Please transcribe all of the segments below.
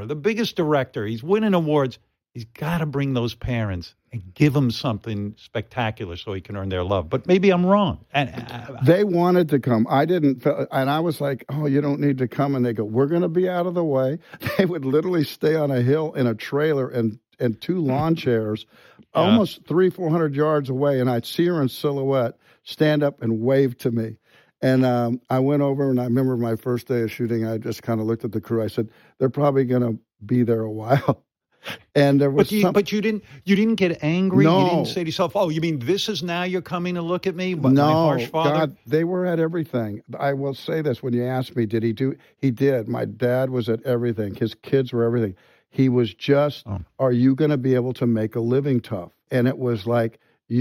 star, the biggest director. He's winning awards. He's got to bring those parents and give them something spectacular so he can earn their love. But maybe I'm wrong. And they wanted to come. I didn't. And I was like, oh, you don't need to come. And they go, we're going to be out of the way. They would literally stay on a hill in a trailer and two lawn chairs, almost 400 yards away. And I'd see her in silhouette stand up and wave to me. And I went over, and I remember my first day of shooting, I just kind of looked at the crew. I said, they're probably going to be there a while. And there was but you didn't get angry? No. You didn't say to yourself, oh, you mean this is now you're coming to look at me? But no, my harsh father? God, they were at everything. I will say this, when you asked me, did he do? He did. My dad was at everything. His kids were everything. He was just, are you going to be able to make a living tough? And it was like,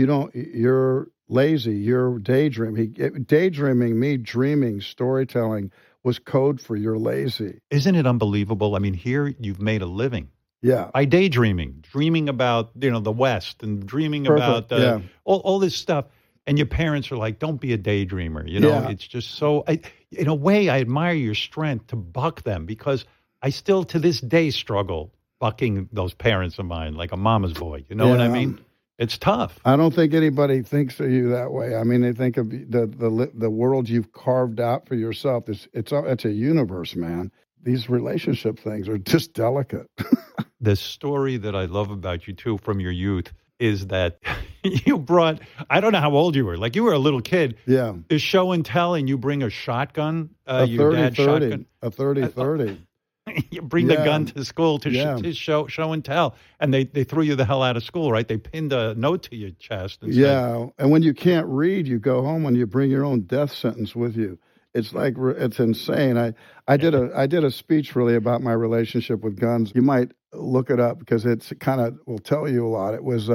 you're lazy, you're daydreaming. Daydreaming, me dreaming, storytelling was code for you're lazy. Isn't it unbelievable? I mean, here you've made a living. Yeah. By daydreaming, dreaming about, the West and dreaming about all this stuff. And your parents are like, don't be a daydreamer. It's just so, in a way, I admire your strength to buck them, because I still to this day struggle bucking those parents of mine like a mama's boy. You know what I mean? It's tough. I don't think anybody thinks of you that way. I mean, they think of the world you've carved out for yourself. It's a universe, man. These relationship things are just delicate. The story that I love about you, too, from your youth is that you brought, I don't know how old you were, like you were a little kid. Yeah. Is show and tell, and you bring a shotgun, a your 30-30. dad's shotgun. A 30-30. You bring the gun to school to show and tell, and they threw you the hell out of school, right? They pinned a note to your chest. And said, and when you can't read, you go home and you bring your own death sentence with you. It's like, it's insane. I did a speech really about my relationship with guns. You might look it up because it's kind of will tell you a lot. It was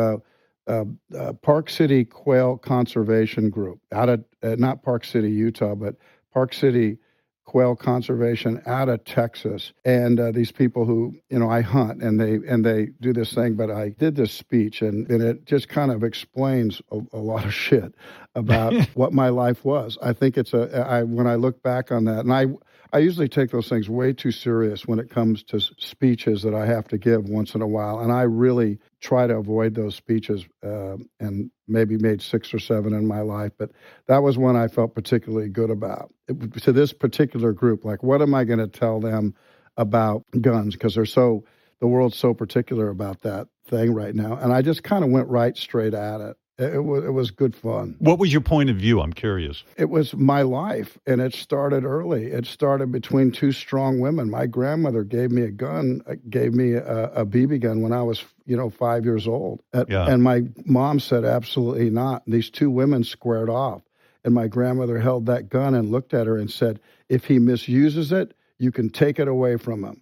Park City Quail Conservation Group out of not Park City, Utah, but Park City Quail Conservation out of Texas. And these people who, I hunt and they do this thing, but I did this speech and it just kind of explains a lot of shit about what my life was. I think it's when I look back on that, and I usually take those things way too serious when it comes to speeches that I have to give once in a while. And I really try to avoid those speeches and maybe made 6 or 7 in my life. But that was one I felt particularly good about. To this particular group, like, what am I going to tell them about guns? Because the world's so particular about that thing right now. And I just kind of went right straight at it. It was good fun. What was your point of view? I'm curious. It was my life, and it started early. It started between two strong women. My grandmother gave me a gun, gave me a BB gun when I was, 5 years old. And my mom said, absolutely not. These two women squared off, and my grandmother held that gun and looked at her and said, if he misuses it, you can take it away from him.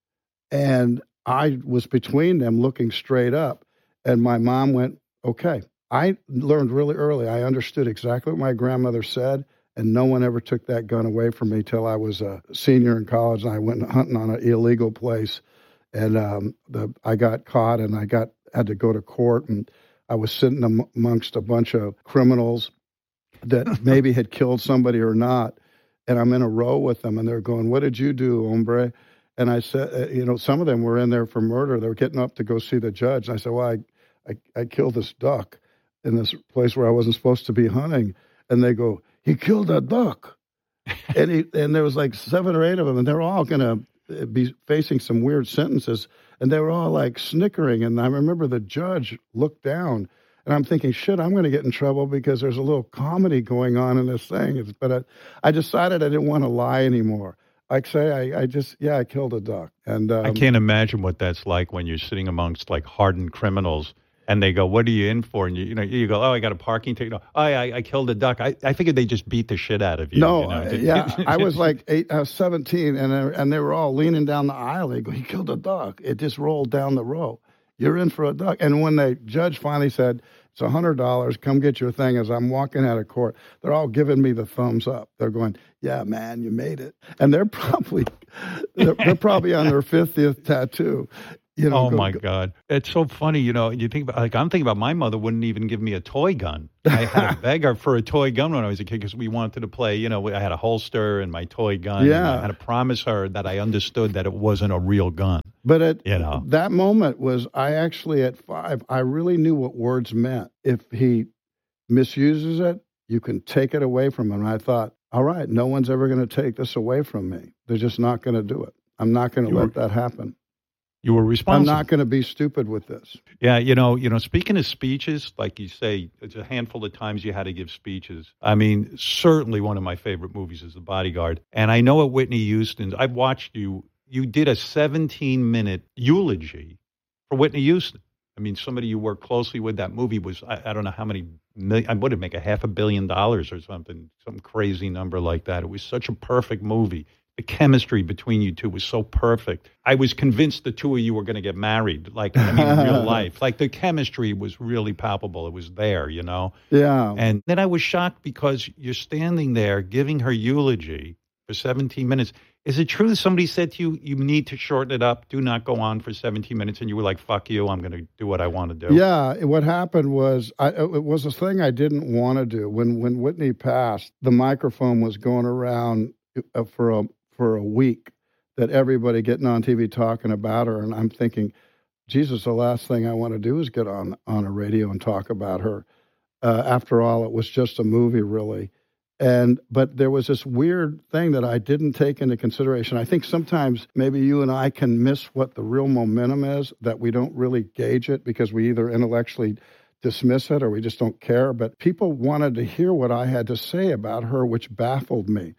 And I was between them looking straight up, and my mom went, okay. I learned really early. I understood exactly what my grandmother said, and no one ever took that gun away from me till I was a senior in college, and I went hunting on an illegal place, and I got caught, and I had to go to court, and I was sitting amongst a bunch of criminals that maybe had killed somebody or not, and I'm in a row with them, and they're going, what did you do, hombre? And I said, some of them were in there for murder. They were getting up to go see the judge, and I said, well, I killed this duck in this place where I wasn't supposed to be hunting. And they go, he killed a duck. and there was like 7 or 8 of them, and they're all going to be facing some weird sentences. And they were all like snickering. And I remember the judge looked down, and I'm thinking, shit, I'm going to get in trouble because there's a little comedy going on in this thing. But I decided I didn't want to lie anymore. I killed a duck. And I can't imagine what that's like when you're sitting amongst like hardened criminals. And they go, what are you in for? And you go, oh, I got a parking ticket. Oh, I killed a duck. I figured they just beat the shit out of you. No, I was like 17, and they were all leaning down the aisle. They go, he killed a duck. It just rolled down the row. You're in for a duck. And when the judge finally said, it's $100, come get your thing, as I'm walking out of court, they're all giving me the thumbs up. They're going, yeah, man, you made it. And they're probably on their 50th tattoo. My God. It's so funny, you think about, I'm thinking about my mother wouldn't even give me a toy gun. I had to beg her for a toy gun when I was a kid because we wanted to play, I had a holster and my toy gun. Yeah. And I had to promise her that I understood that it wasn't a real gun. But that moment was, I actually at 5, I really knew what words meant. If he misuses it, you can take it away from him. And I thought, all right, no one's ever going to take this away from me. They're just not going to do it. I'm not going to let that happen. You were responsible. I'm not going to be stupid with this. Yeah, speaking of speeches, like you say, it's a handful of times you had to give speeches. I mean, certainly one of my favorite movies is The Bodyguard. And I know at Whitney Houston's, I've watched you did a 17-minute eulogy for Whitney Houston. I mean, somebody you worked closely with, that movie was, I don't know how many million, I would have make $500 million or something, some crazy number like that. It was such a perfect movie. The chemistry between you two was so perfect. I was convinced the two of you were going to get married, in real life. Like, the chemistry was really palpable. It was there, Yeah. And then I was shocked because you're standing there giving her eulogy for 17 minutes. Is it true that somebody said to you, you need to shorten it up, do not go on for 17 minutes, and you were like, fuck you, I'm going to do what I want to do? Yeah, what happened was, it was a thing I didn't want to do. When Whitney passed, the microphone was going around for a week, that everybody getting on TV talking about her, and I'm thinking, Jesus, the last thing I want to do is get on a radio and talk about her. After all, it was just a movie, really. But there was this weird thing that I didn't take into consideration. I think sometimes maybe you and I can miss what the real momentum is, that we don't really gauge it because we either intellectually dismiss it or we just don't care. But people wanted to hear what I had to say about her, which baffled me.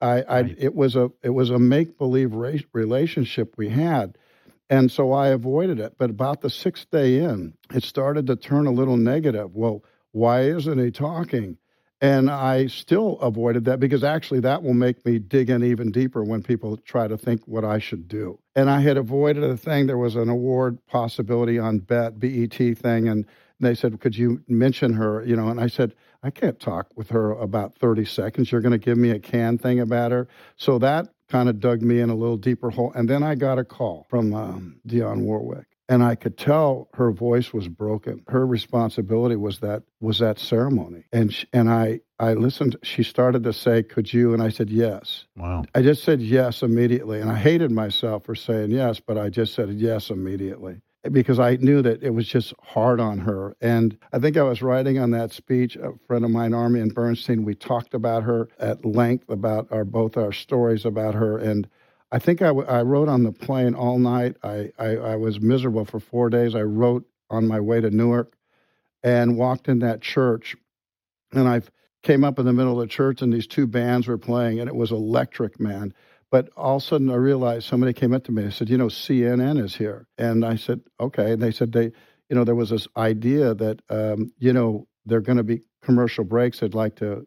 It was a make-believe relationship we had. And so I avoided it. But about the 6th day in, it started to turn a little negative. Well, why isn't he talking? And I still avoided that because actually that will make me dig in even deeper when people try to think what I should do. And I had avoided a thing. There was an award possibility on BET thing, and they said, could you mention her? And I said, I can't talk with her about 30 seconds. You're going to give me a canned thing about her. So that kind of dug me in a little deeper hole. And then I got a call from Dionne Warwick. And I could tell her voice was broken. Her responsibility was that ceremony. And I listened. She started to say, could you? And I said, yes. Wow. I just said yes immediately. And I hated myself for saying yes, but I just said yes immediately because I knew that it was just hard on her. And I think I was writing on that speech, a friend of mine, Army and Bernstein, we talked about her at length, about both our stories about her. And I think I wrote on the plane all night. I was miserable for 4 days. I wrote on my way to Newark and walked in that church. And I came up in the middle of the church and these two bands were playing, and it was electric, man. But all of a sudden I realized somebody came up to me and said, CNN is here. And I said, okay. And they said there was this idea that, they're going to be commercial breaks. They'd like to,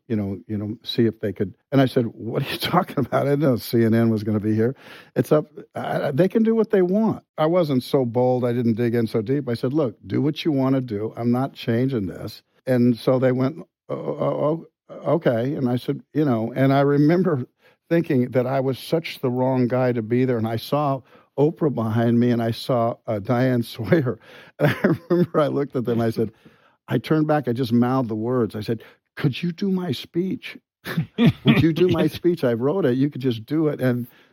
see if they could. And I said, what are you talking about? I didn't know CNN was going to be here. It's up. They can do what they want. I wasn't so bold. I didn't dig in so deep. I said, look, do what you want to do. I'm not changing this. And so they went, oh, okay. And I said, and I remember thinking that I was such the wrong guy to be there. And I saw Oprah behind me and I saw Diane Sawyer. And I remember I looked at them. I said, I turned back. I just mouthed the words. I said, could you do my speech? Would you do my speech? I wrote it. You could just do it.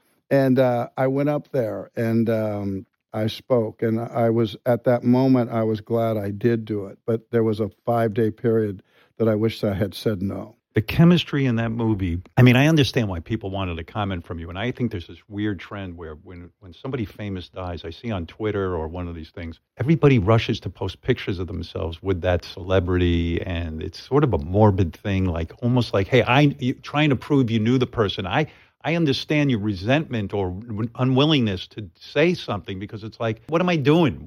And I went up there and I spoke. And I was, at that moment, I was glad I did do it. But there was a 5-day period that I wished I had said no. The chemistry in that movie, I mean, I understand why people wanted a comment from you. And I think there's this weird trend where when somebody famous dies, I see on Twitter or one of these things, everybody rushes to post pictures of themselves with that celebrity. And it's sort of a morbid thing, like almost like, hey, you're trying to prove you knew the person. I understand your resentment or unwillingness to say something because it's like, what am I doing?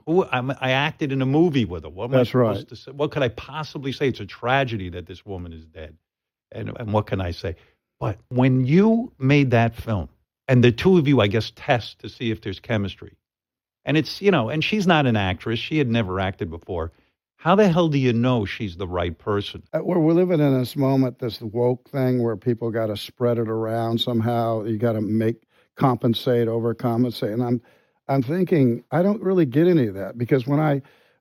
I acted in a movie with her. What am I supposed to say? What could I possibly say? It's a tragedy that this woman is dead. And what can I say? But when you made that film, and the two of you, I guess, test to see if there's chemistry, and it's, and she's not an actress. She had never acted before. How the hell do you know she's the right person? We're living in this moment, this woke thing where people got to spread it around somehow. You got to overcompensate. And I'm thinking, I don't really get any of that because when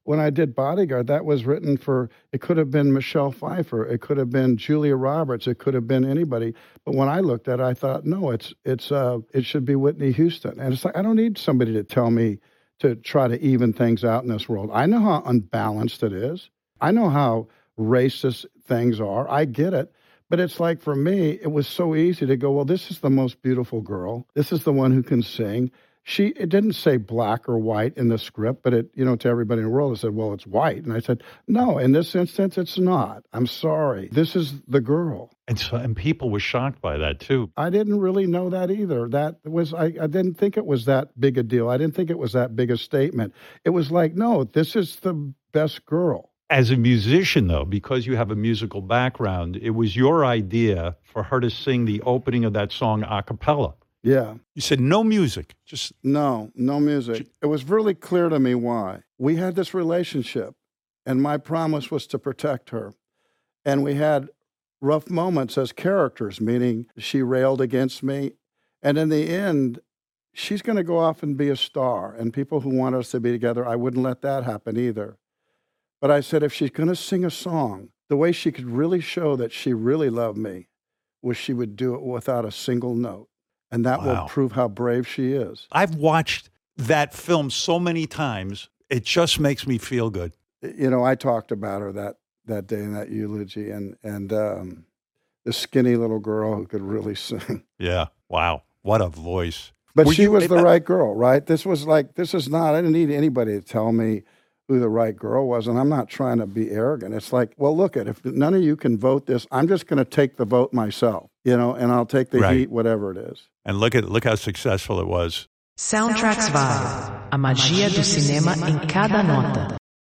when I did Bodyguard, that was written for, it could have been Michelle Pfeiffer, it could have been Julia Roberts, it could have been anybody. But when I looked at it, I thought, no, it should be Whitney Houston. And it's like, I don't need somebody to tell me to try to even things out in this world. I know how unbalanced it is. I know how racist things are. I get it. But it's like, for me, it was so easy to go, well, this is the most beautiful girl. This is the one who can sing. It didn't say black or white in the script, but it, to everybody in the world, it said, well, it's white. And I said, no, in this instance, it's not. I'm sorry. This is the girl. And people were shocked by that, too. I didn't really know that either. I didn't think it was that big a deal. I didn't think it was that big a statement. It was like, no, this is the best girl. As a musician, though, because you have a musical background, it was your idea for her to sing the opening of that song a cappella. Yeah. You said no music, just... No music. It was really clear to me why. We had this relationship, and my promise was to protect her. And we had rough moments as characters, meaning she railed against me. And in the end, she's going to go off and be a star. And people who want us to be together, I wouldn't let that happen either. But I said, if she's going to sing a song, the way she could really show that she really loved me was she would do it without a single note. And that will prove how brave she is. I've watched that film so many times, it just makes me feel good. I talked about her that day in that eulogy, and the skinny little girl who could really sing. Yeah. Wow. What a voice. But she was the right girl, right? I didn't need anybody to tell me who the right girl was, and I'm not trying to be arrogant. It's like, well, look if none of you can vote this, I'm just going to take the vote myself, and I'll take the heat, whatever it is. And look how successful it was. Soundtracks Vibe, a magia do cinema em cada nota.